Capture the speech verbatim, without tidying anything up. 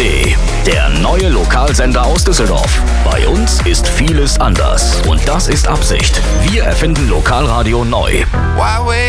D, der neue Lokalsender aus Düsseldorf. Bei uns ist vieles anders und das ist Absicht. Wir erfinden Lokalradio neu.